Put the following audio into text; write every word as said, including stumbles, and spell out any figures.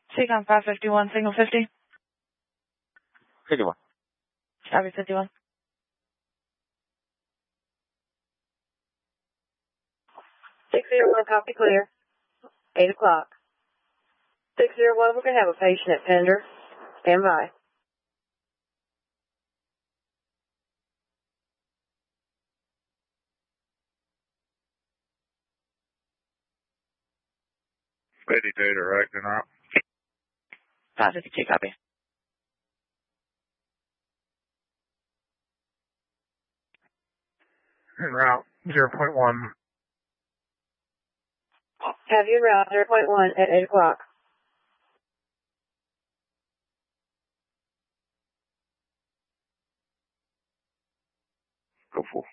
Seacom five fifty-one, signal fifty. fifty-one. Copy fifty-one. six zero one, copy clear. eight o'clock. six zero one, we're going to have a patient at Pender. Stand by. fifty-two direct and out. five fifty-two, copy. En route zero point one. Have you route zero point one at eight o'clock. Go full.